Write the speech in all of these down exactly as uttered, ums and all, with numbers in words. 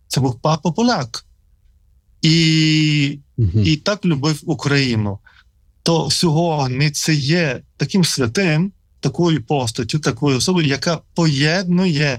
Це був папа-поляк. І, угу. і так любив Україну. То сьогодні це є таким святим, такою постаттю, такою особою, яка поєднує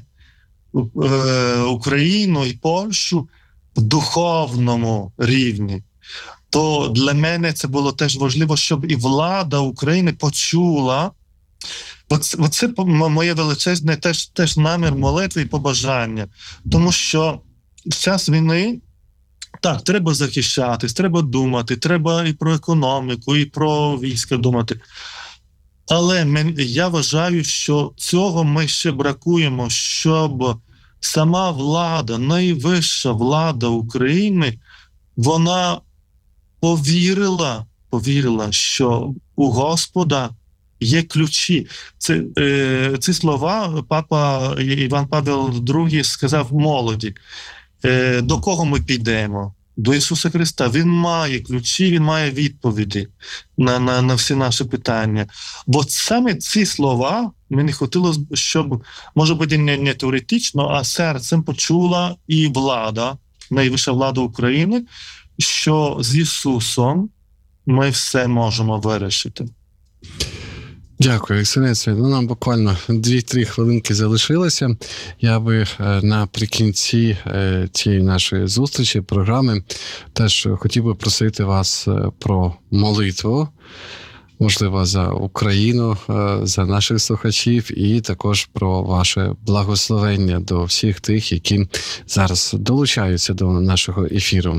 е, Україну і Польщу в духовному рівні. То для мене це було теж важливо, щоб і влада України почула. Оце, оце моє величезне теж, теж намір молитви і побажання. Тому що в час війни, так, треба захищатись, треба думати, треба і про економіку, і про війська думати. Але мен, я вважаю, що цього ми ще бракуємо, щоб сама влада, найвища влада України, вона повірила, повірила, що у Господа є ключі. Це, е, ці слова папа Іван Павел другий сказав молоді. Е, до кого ми підемо? До Ісуса Христа. Він має ключі, Він має відповіді на, на, на всі наші питання. Бо саме ці слова мені хотілося, щоб, може бути, не, не теоретично, а серцем почула і влада, найвища влада України, що з Ісусом ми все можемо вирішити. Дякую, Ексцеленція. Ну, нам буквально дві-три хвилинки залишилося. Я би наприкінці цієї нашої зустрічі, програми, теж хотів би просити вас про молитву, можливо, за Україну, за наших слухачів і також про ваше благословення до всіх тих, які зараз долучаються до нашого ефіру.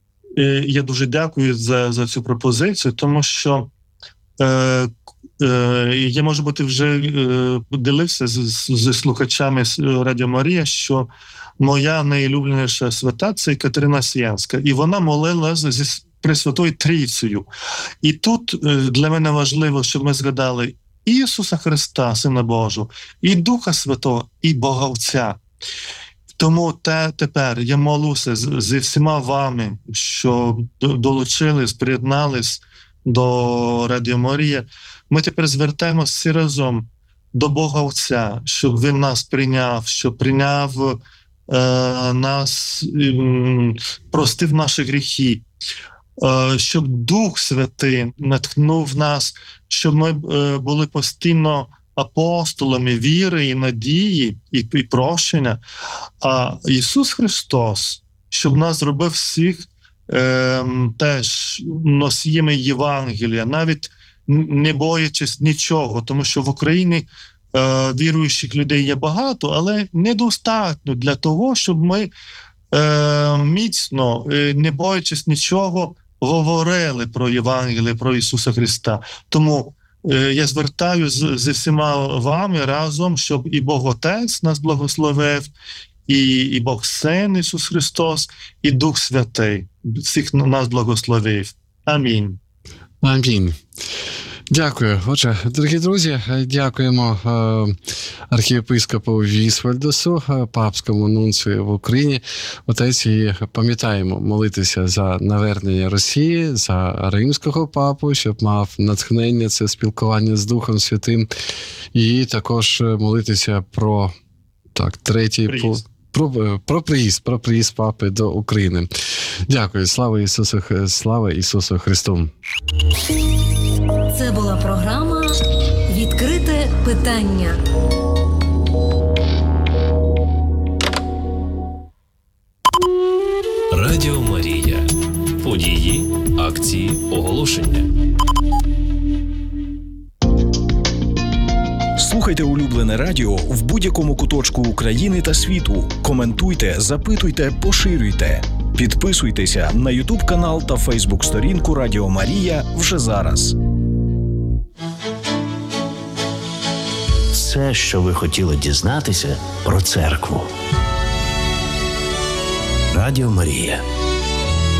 Я дуже дякую за, за цю пропозицію, тому що е, е, я, може бути, вже е, поділився з, з слухачами Радіо Марія, що моя найулюбленіша свята – це Катерина Сіянська, і вона молилася зі Пресвятою Трійцею. І тут е, для мене важливо, щоб ми згадали і Ісуса Христа, Сина Божого, і Духа Святого, і Бога Отця. Тому те, тепер я молюся з, зі всіма вами, що долучились, приєднались до Радіо Марія. Ми тепер звертаємося всі разом до Бога Отця, щоб Він нас прийняв, щоб прийняв е, нас, е, простив наші гріхи, е, щоб Дух Святий натхнув нас, щоб ми е, були постійно апостолами віри і надії, і, і прощення, а Ісус Христос, щоб нас зробив всіх е, теж носіями Євангелія, навіть не боячись нічого, тому що в Україні е, віруючих людей є багато, але недостатньо для того, щоб ми е, міцно, е, не боячись нічого, говорили про Євангеліє, про Ісуса Христа. Тому я звертаю з, зі всіма вами разом, щоб і Бог Отець нас благословив, і, і Бог Син Ісус Христос, і Дух Святий всіх нас благословив. Амінь. Амінь. Дякую. Отже, дорогі друзі, дякуємо архієпископу Вісвальдусу, папському нунцію в Україні. Отець, і пам'ятаємо молитися за навернення Росії, за римського папу, щоб мав натхнення, це спілкування з Духом Святим, і також молитися про так, третій пункт. Про, про приїзд, про приїзд папи до України. Дякую. Слава Ісусу, слава Ісусу Христу. Це була програма «Відкрите питання». Радіо Марія. Події, акції, оголошення. Слухайте улюблене радіо в будь-якому куточку України та світу. Коментуйте, запитуйте, поширюйте. Підписуйтеся на ютуб-канал та фейсбук-сторінку Радіо Марія вже зараз. Все, що ви хотіли дізнатися про церкву. Радіо Марія.